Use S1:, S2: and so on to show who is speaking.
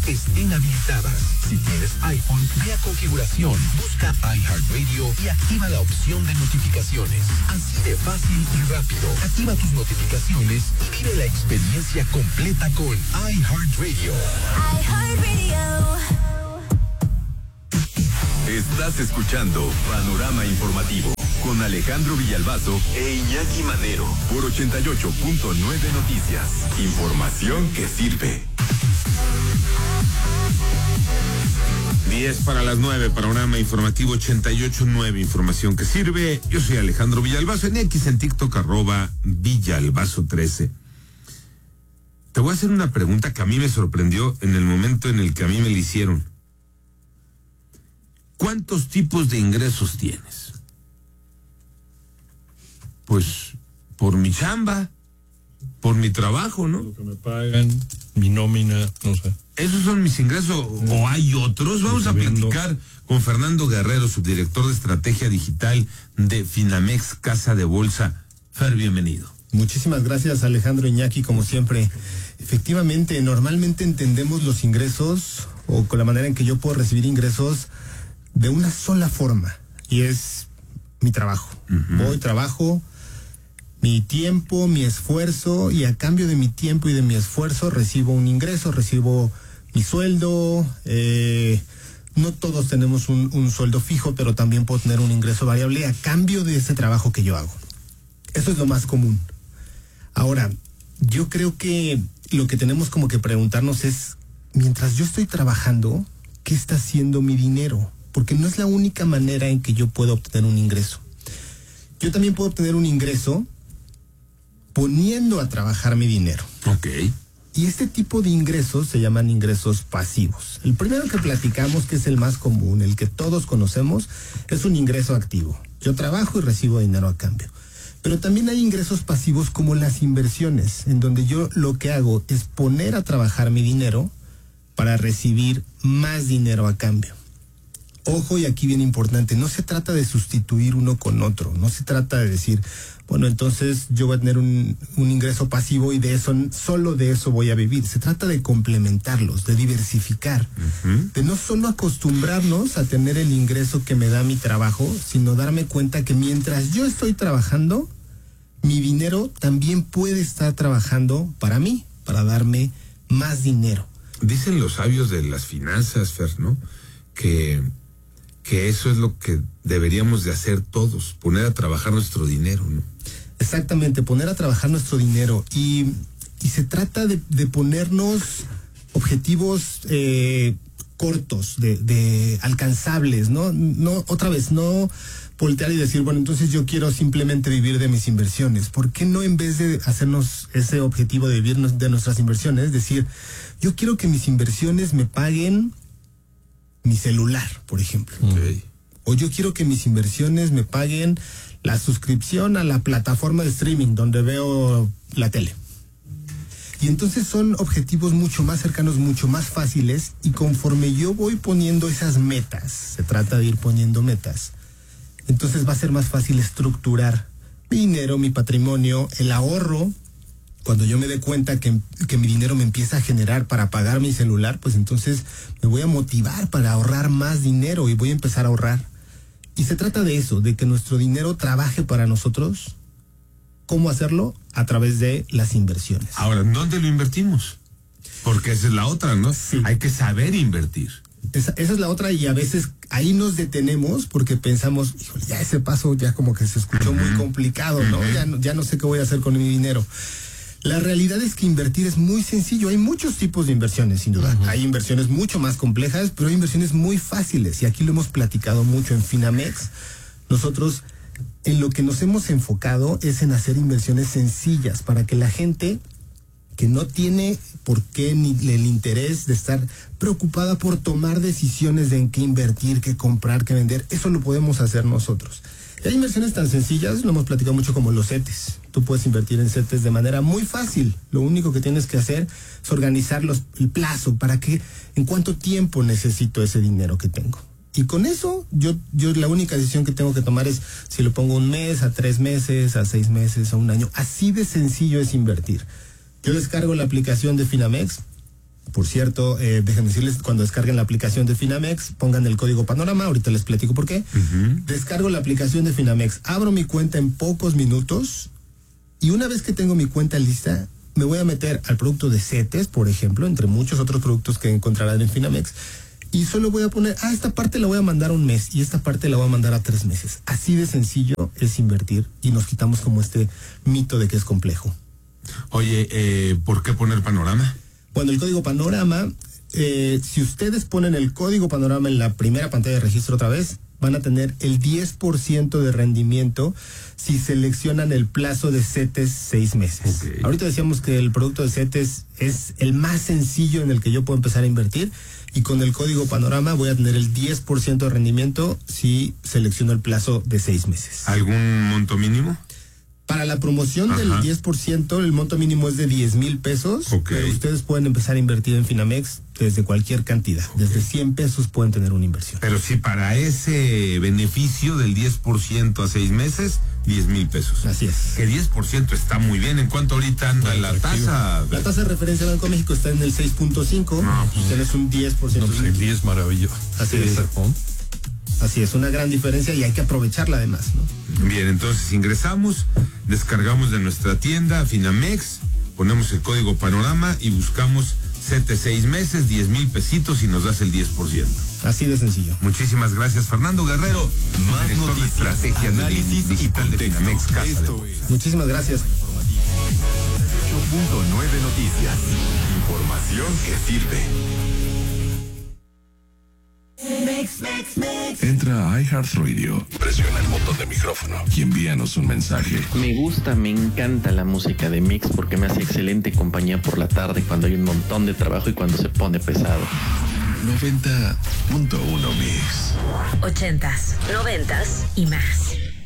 S1: estén habilitadas. Si tienes iPhone, ve a configuración, busca iHeartRadio y activa la opción de notificaciones. Así de fácil y rápido. Activa tus notificaciones y vive la experiencia completa con iHeartRadio.
S2: iHeartRadio.
S3: Estás escuchando Panorama Informativo con Alejandro Villalbazo e Iñaki Manero por 88.9 Noticias. Información que sirve.
S4: 10:09, Panorama Informativo 88.9, información que sirve. Yo soy Alejandro Villalbazo, en X, en TikTok, @Villalbazo13. Te voy a hacer una pregunta que a mí me sorprendió en el momento en el que a mí me la hicieron. ¿Cuántos tipos de ingresos tienes? Pues, por mi chamba, por mi trabajo, ¿no?
S5: Lo que me pagan, mi nómina, no sé.
S4: ¿Esos son mis ingresos o hay otros? Vamos a platicar con Fernando Guerrero, subdirector de Estrategia Digital de Finamex Casa de Bolsa. Fer, bienvenido.
S6: Muchísimas gracias, Alejandro, Iñaki, como siempre. Efectivamente, normalmente entendemos los ingresos o con la manera en que yo puedo recibir ingresos de una sola forma, y es mi trabajo. Voy, trabajo, mi tiempo, mi esfuerzo, y a cambio de mi tiempo y de mi esfuerzo recibo un ingreso, recibo mi sueldo. No todos tenemos un sueldo fijo, pero también puedo tener un ingreso variable a cambio de ese trabajo que yo hago. Eso es lo más común. Ahora, yo creo que lo que tenemos como que preguntarnos es, mientras yo estoy trabajando, ¿qué está haciendo mi dinero? Porque no es la única manera en que yo puedo obtener un ingreso. Yo también puedo obtener un ingreso poniendo a trabajar mi dinero.
S4: Ok.
S6: Y este tipo de ingresos se llaman ingresos pasivos. El primero que platicamos, que es el más común, el que todos conocemos, es un ingreso activo. Yo trabajo y recibo dinero a cambio. Pero también hay ingresos pasivos como las inversiones, en donde yo lo que hago es poner a trabajar mi dinero para recibir más dinero a cambio. Ojo, y aquí bien importante, no se trata de sustituir uno con otro, no se trata de decir, bueno, entonces yo voy a tener un ingreso pasivo y de eso, solo de eso voy a vivir. Se trata de complementarlos, de diversificar, de no solo acostumbrarnos a tener el ingreso que me da mi trabajo, sino darme cuenta que mientras yo estoy trabajando, mi dinero también puede estar trabajando para mí, para darme más dinero.
S4: Dicen los sabios de las finanzas, Fer, ¿no? Que eso es lo que deberíamos de hacer todos, poner a trabajar nuestro dinero, ¿no?
S6: Exactamente, poner a trabajar nuestro dinero. Y se trata de ponernos objetivos cortos, de alcanzables, ¿no? No, otra vez, no voltear y decir, bueno, entonces yo quiero simplemente vivir de mis inversiones. ¿Por qué no, en vez de hacernos ese objetivo de vivir de nuestras inversiones, decir, yo quiero que mis inversiones me paguen mi celular, por ejemplo?
S4: Okay.
S6: O yo quiero que mis inversiones me paguen la suscripción a la plataforma de streaming donde veo la tele. Y entonces son objetivos mucho más cercanos, mucho más fáciles, y conforme yo voy poniendo esas metas, se trata de ir poniendo metas, entonces va a ser más fácil estructurar mi dinero, mi patrimonio, el ahorro. Cuando yo me dé cuenta que mi dinero me empieza a generar para pagar mi celular, pues entonces me voy a motivar para ahorrar más dinero y voy a empezar a ahorrar. Y se trata de eso, de que nuestro dinero trabaje para nosotros. ¿Cómo hacerlo? A través de las inversiones.
S4: Ahora, ¿dónde lo invertimos? Porque esa es la otra, ¿no?
S6: Sí.
S4: Hay que saber invertir.
S6: Esa es la otra, y a veces ahí nos detenemos porque pensamos, híjole, ya ese paso ya como que se escuchó muy complicado, ¿no? Ya no sé qué voy a hacer con mi dinero. La realidad es que invertir es muy sencillo. Hay muchos tipos de inversiones, sin duda. Hay inversiones mucho más complejas, pero hay inversiones muy fáciles. Y aquí lo hemos platicado mucho en Finamex. Nosotros, en lo que nos hemos enfocado es en hacer inversiones sencillas para que la gente que no tiene por qué ni el interés de estar preocupada por tomar decisiones de en qué invertir, qué comprar, qué vender, eso lo podemos hacer nosotros. Hay inversiones tan sencillas, lo hemos platicado mucho, como los CETES. Tú puedes invertir en CETES de manera muy fácil. Lo único que tienes que hacer es organizar el plazo para que, en cuánto tiempo necesito ese dinero que tengo. Y con eso, yo la única decisión que tengo que tomar es si lo pongo 1 mes, a 3 meses, a 6 meses, a 1 año. Así de sencillo es invertir. Yo descargo la aplicación de Finamex, Por cierto, déjenme decirles, cuando descarguen la aplicación de Finamex, pongan el código Panorama, ahorita les platico por qué. Descargo la aplicación de Finamex, abro mi cuenta en pocos minutos y una vez que tengo mi cuenta lista, me voy a meter al producto de CETES, por ejemplo, entre muchos otros productos que encontrarán en Finamex, y solo voy a poner, esta parte la voy a mandar a un mes y esta parte la voy a mandar a 3 meses. Así de sencillo es invertir y nos quitamos como este mito de que es complejo.
S4: Oye, ¿por qué poner Panorama?
S6: Bueno, el código Panorama, si ustedes ponen el código Panorama en la primera pantalla de registro otra vez, van a tener el 10% de rendimiento si seleccionan el plazo de CETES 6 meses.
S4: Okay.
S6: Ahorita decíamos que el producto de CETES es el más sencillo en el que yo puedo empezar a invertir y con el código Panorama voy a tener el 10% de rendimiento si selecciono el plazo de 6 meses.
S4: ¿Algún monto mínimo?
S6: Para la promoción del 10%, el monto mínimo es de 10,000 pesos, pero ustedes pueden empezar a invertir en Finamex desde cualquier cantidad. Desde 100 pesos pueden tener una inversión.
S4: Pero si para ese beneficio del 10% a 6 meses, 10,000 pesos.
S6: Así es.
S4: Que 10% está muy bien. ¿En cuánto ahorita anda la tasa?
S6: La tasa de referencia de Banco de México está en el 6.5. Tienes un 10%.
S5: No, pues el 10 maravilloso.
S6: Así es. Así es, una gran diferencia y hay que aprovecharla además, ¿no?
S4: Bien, entonces ingresamos, descargamos de nuestra tienda Finamex, ponemos el código Panorama y buscamos CETES 6 meses, 10,000 pesitos y nos das el 10%.
S6: Así de sencillo.
S4: Muchísimas gracias, Fernando Guerrero.
S3: Más noticias,
S4: estrategia
S3: análisis
S4: digital
S3: y
S4: de Finamex
S3: contexto.
S4: Casa de
S3: Esto
S4: Bolsa.
S3: es
S6: Muchísimas gracias.
S3: 8.9 Noticias. Información que sirve. Entra a iHeartRadio, presiona el botón de micrófono y envíanos un mensaje.
S7: Me gusta, me encanta la música de Mix porque me hace excelente compañía por la tarde cuando hay un montón de trabajo y cuando se pone pesado.
S3: 90.1 Mix.
S2: 80s, 90s y más.